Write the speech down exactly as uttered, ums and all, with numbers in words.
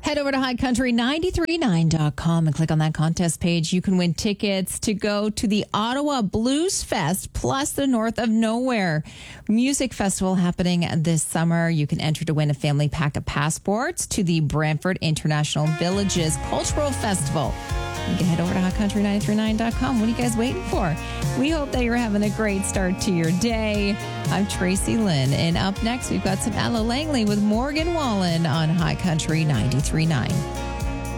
Head over to high country nine three nine dot com and click on that contest page. You can win tickets to go to the Ottawa Blues Fest plus the North of Nowhere Music Festival happening this summer. You can enter to win a family pack of passports to the Brantford International Villages Cultural Festival. You can head over to hot country nine three nine dot com. What are you guys waiting for? We hope that you're having a great start to your day. I'm Tracy Lynn, and up next, we've got some Ella Langley with Morgan Wallen on High Country ninety-three point nine.